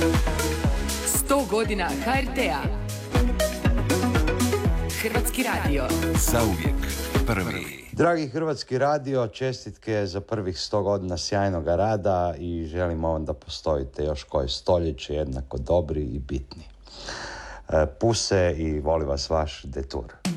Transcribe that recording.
100 godina HRT-a. Hrvatski radio. Zauvijek prvi. Dragi Hrvatski radio, čestitke za prvih 100 godina sjajnog rada i želimo vam da postojite još koje stoljeće jednako dobri i bitni. Puse i voli vas vaš Detur.